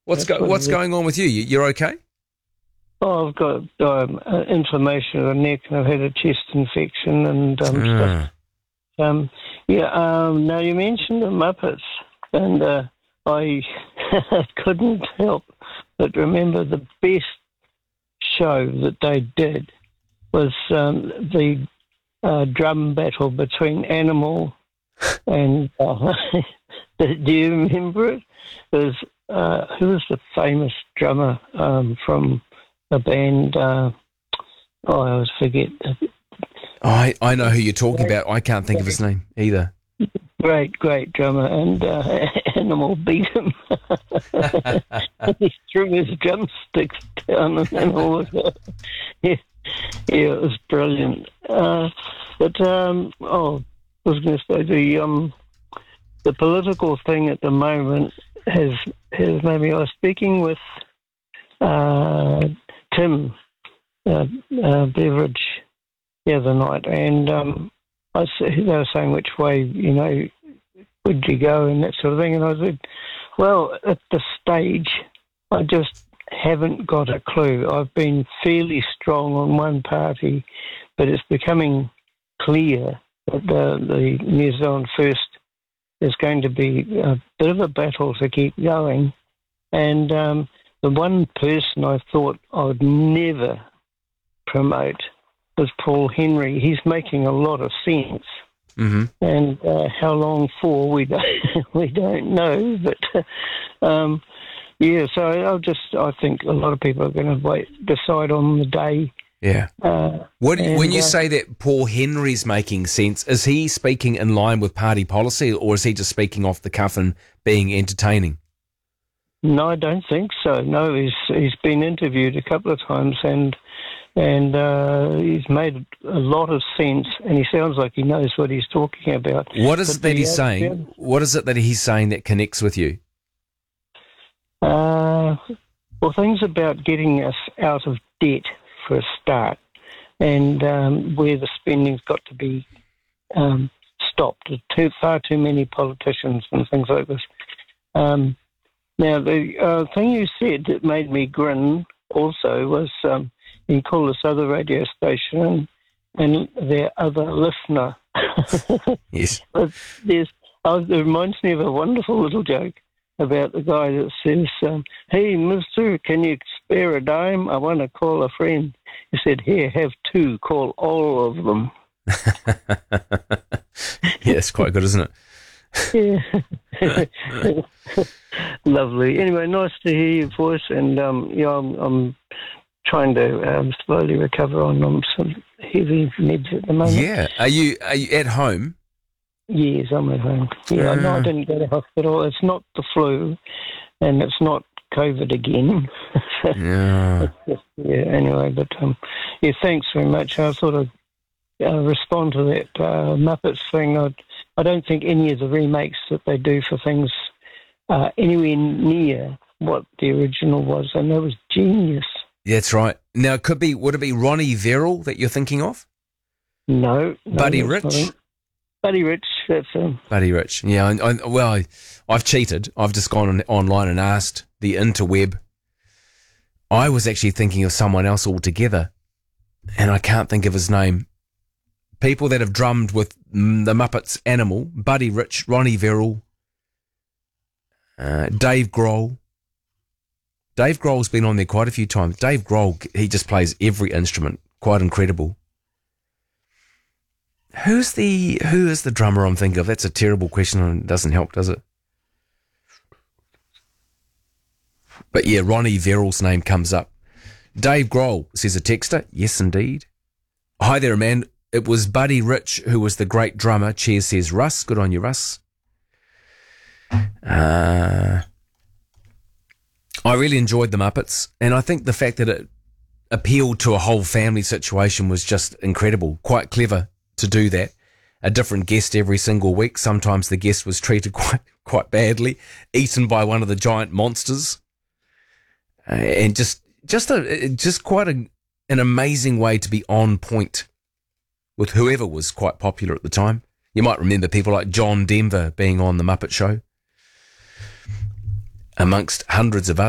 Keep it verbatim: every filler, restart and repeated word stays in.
What's That's go, what what's it is. going on with you? You- You're okay? Oh, I've got um, uh, inflammation of the neck, and I've had a chest infection and um, stuff. Ah. Um, yeah. Um, now you mentioned the Muppets, and uh, I couldn't help but remember the best show that they did was um, the uh, drum battle between Animal and uh, do you remember it? It was uh, who was the famous drummer um, from a band? Uh, oh, I always forget. I, I know who you're talking about. I can't think of his name either. Great, great drummer, and uh, Animal beat him. He threw his drumsticks down, and then all of that. Yeah, yeah, it was brilliant. Uh, but um, oh, I was going to say the um, the political thing at the moment has has made me. I was speaking with uh, Tim uh, uh, Beveridge the other night, and um, I s- they were saying which way, you know, would you go and that sort of thing, and I said, well, at the stage, I just haven't got a clue. I've been fairly strong on one party, but it's becoming clear that the, the New Zealand First is going to be a bit of a battle to keep going. And um, the one person I thought I would never promote was Paul Henry. He's making a lot of sense. Mm-hmm. And uh, how long for, we don't, we don't know. But, um, yeah, so I'll just, I think a lot of people are going to wait, decide on the day. Yeah. Uh, What, and, when you uh, say that Paul Henry's making sense, is he speaking in line with party policy, or is he just speaking off the cuff and being entertaining? No, I don't think so. No, he's he's been interviewed a couple of times, and and uh, he's made a lot of sense, and he sounds like he knows what he's talking about. What is But it that the he's other- saying? What is it that he's saying that connects with you? Uh, well, things about getting us out of debt for a start, and um, where the spending's got to be um, stopped. There's too far too many politicians and things like this. Um, now, the uh, thing you said that made me grin also was um, you call this other radio station and their other listener. Yes. But there's, oh, it reminds me of a wonderful little joke about the guy that says, um, hey, mister, can you spare a dime? I want to call a friend. He said, here, have two. Call all of them. Yeah, it's quite good, isn't it? Yeah. Lovely. Anyway, nice to hear your voice. And, um, yeah, I'm, I'm trying to um, slowly recover on um, some heavy meds at the moment. Yeah. Are you are you at home? Yes, I'm at home. Yeah, no, I Uh. didn't go to hospital. It's not the flu, and it's not COVID again. So Yeah. it's just, yeah, anyway, but um, yeah, thanks very much. I thought I'd uh, respond to that uh, Muppets thing. I'd, I don't think any of the remakes that they do for things are anywhere near what the original was, and that was genius. That's right. Now, it could be, would it be Ronnie Verrill that you're thinking of? No. no Buddy that's Rich? not it. Buddy Rich, that's um, Buddy Rich. Yeah, I, I, well, I, I've cheated. I've just gone on, online and asked the interweb. I was actually thinking of someone else altogether, and I can't think of his name. People that have drummed with mm, the Muppets Animal, Buddy Rich, Ronnie Verrill, uh, Dave Grohl. Dave Grohl's been on there quite a few times. Dave Grohl, he just plays every instrument. Quite incredible. Who's the who is the drummer I'm thinking of? That's a terrible question and it doesn't help, does it? But yeah, Ronnie Verrill's name comes up. Dave Grohl, says a texter. Yes, indeed. Hi there, man. It was Buddy Rich who was the great drummer. Cheers, says Russ. Good on you, Russ. Uh, I really enjoyed the Muppets, and I think the fact that it appealed to a whole family situation was just incredible. Quite clever to do that. A different guest every single week. Sometimes the guest was treated quite quite badly, eaten by one of the giant monsters, uh, and just just a just quite a, an amazing way to be on point with whoever was quite popular at the time. You might remember people like John Denver being on the Muppet Show, amongst hundreds of others.